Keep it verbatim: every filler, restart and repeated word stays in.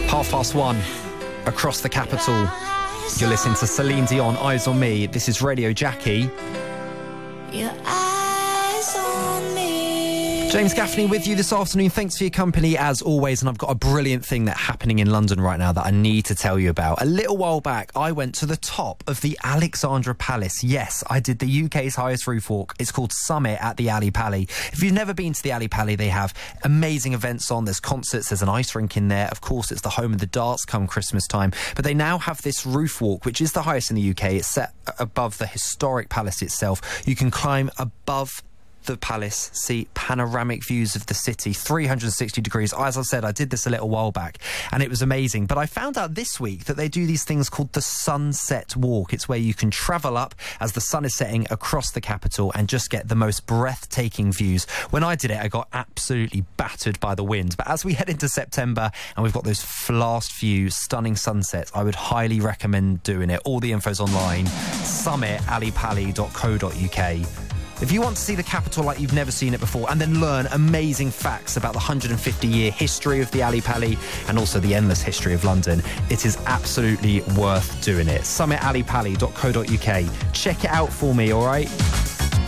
Half past one across the capital. You're listening to Celine Dion, Eyes on Me. This is Radio Jackie. Your eyes on me. James Gaffney with you this afternoon. Thanks for your company as always. And I've got a brilliant thing that's happening in London right now that I need to tell you about. A little while back, I went to the top of the Alexandra Palace. Yes, I did the U K's highest roof walk. It's called Summit at the Ali Pali. If you've never been to the Ali Pali, they have amazing events on. There's concerts, there's an ice rink in there. Of course, it's the home of the darts come Christmas time. But they now have this roof walk, which is the highest in the U K. It's set above the historic palace itself. You can climb above the palace, see panoramic views of the city, three hundred sixty degrees. As I said, I did this a little while back and it was amazing. But I found out this week that they do these things called the Sunset Walk. It's where you can travel up as the sun is setting across the capital and just get the most breathtaking views. When I did it, I got absolutely battered by the wind. But as we head into September and we've got those last few stunning sunsets, I would highly recommend doing it. All the info's online, summit ali pali dot co dot U K. If you want to see the capital like you've never seen it before and then learn amazing facts about the one hundred fifty year history of the Ali Pali and also the endless history of London, it is absolutely worth doing it. summit ali pali dot co dot U K. Check it out for me, all right?